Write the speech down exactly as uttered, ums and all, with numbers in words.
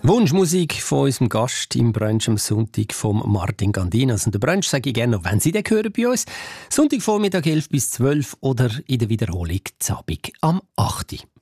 Wunschmusik von unserem Gast im Brunch am Sonntag vom Martin Gandinas. Und den Brunch sage ich gerne noch, wenn Sie den hören bei uns. Sonntagvormittag elf bis zwölf oder in der Wiederholung Zabig am acht Uhr.